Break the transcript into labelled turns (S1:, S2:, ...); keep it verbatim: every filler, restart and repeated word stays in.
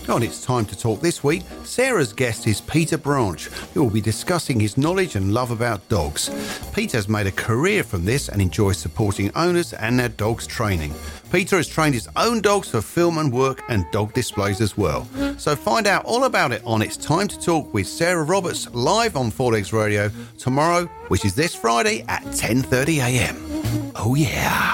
S1: On It's Time to Talk this week, Sarah's guest is Peter Branch, who will be discussing his knowledge and love about dogs. Peter's made a career from this and enjoys supporting owners and their dogs' training. Peter has trained his own dogs for film and work and dog displays as well. So find out all about it on It's Time to Talk with Sarah Roberts live on Four Legs Radio tomorrow, which is this Friday at ten thirty a m. Oh yeah.